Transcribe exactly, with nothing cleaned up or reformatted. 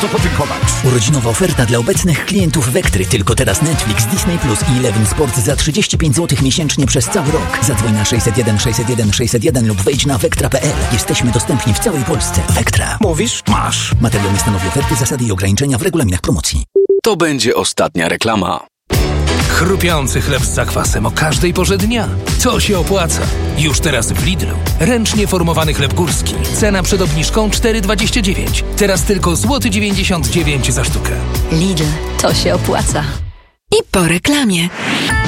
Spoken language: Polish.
co podziękować. Urodzinowa oferta dla obecnych klientów Vectry. Tylko teraz Netflix, Disney Plus i Eleven Sport za trzydzieści pięć złotych miesięcznie przez cały rok. Zadzwoń na sześćset jeden sześćset jeden sześćset jeden lub wejdź na vectra kropka p l. Jesteśmy dostępni w całej Polsce. Vectra. Mówisz? Masz. Materiał nie stanowi oferty, zasady i ograniczenia w regulaminach promocji. To będzie ostatnia reklama. Chrupiący chleb z zakwasem o każdej porze dnia. To się opłaca. Już teraz w Lidlu. Ręcznie formowany chleb górski. Cena przed obniżką cztery dwadzieścia dziewięć. Teraz tylko złoty dziewięćdziesiąt dziewięć za sztukę. Lidl. To się opłaca. I po reklamie.